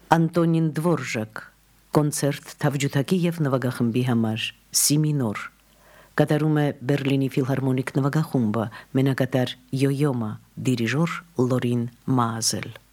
Անտոնին Դվորժակ, կոնցերտ թավջութակի և նվագախմբի համար, սի մինոր, կատարում է Բերլինի ֆիլհարմոնիկ նվագախումբը, մենակատար Յոյոմա, դիրիժոր Լորին Մազել։